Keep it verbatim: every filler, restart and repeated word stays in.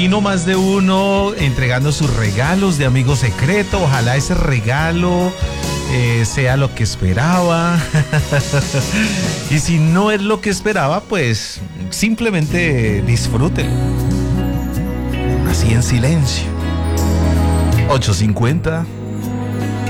imagino más de uno entregando sus regalos de amigo secreto. Ojalá ese regalo eh, sea lo que esperaba. Y si no es lo que esperaba, pues simplemente disfrútelo. Así en silencio. ocho cincuenta